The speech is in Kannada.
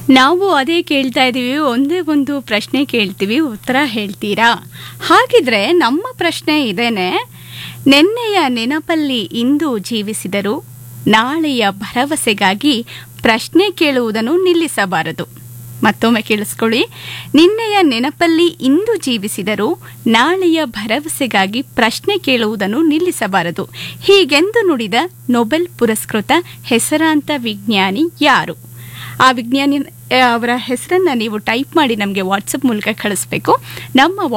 ನಾವು ಅದೇ ಕೇಳ್ತಾ ಇದ್ದೀವಿ. ಒಂದೇ ಒಂದು ಪ್ರಶ್ನೆ ಕೇಳ್ತೀವಿ, ಉತ್ತರ ಹೇಳ್ತೀರಾ? ಹಾಗಿದ್ರೆ ನಮ್ಮ ಪ್ರಶ್ನೆ ಇದೇನೆ. ನೆನ್ನೆಯ ನೆನಪಲ್ಲಿ ಇಂದು ಜೀವಿಸಿದರು, ನಾಳೆಯ ಭರವಸೆಗಾಗಿ ಪ್ರಶ್ನೆ ಕೇಳುವುದನ್ನು ನಿಲ್ಲಿಸಬಾರದು. ಮತ್ತೊಮ್ಮೆ ಕೇಳಿಸ್ಕೊಳ್ಳಿ. ನಿನ್ನೆಯ ನೆನಪಲ್ಲಿ ಇಂದು ಜೀವಿಸಿದರು, ನಾಳೆಯ ಭರವಸೆಗಾಗಿ ಪ್ರಶ್ನೆ ಕೇಳುವುದನ್ನು ನಿಲ್ಲಿಸಬಾರದು. ಹೀಗೆಂದು ನುಡಿದ ನೊಬೆಲ್ ಪುರಸ್ಕೃತ ಹೆಸರಾಂತ ವಿಜ್ಞಾನಿ ಯಾರು? ಆ ವಿಜ್ಞಾನಿ ಅವರ ಹೆಸರನ್ನ ನೀವು ಟೈಪ್ ಮಾಡಿ ನಮಗೆ ವಾಟ್ಸಪ್ ಮೂಲಕ ಕಳಿಸ್ಬೇಕು. ನಮ್ಮ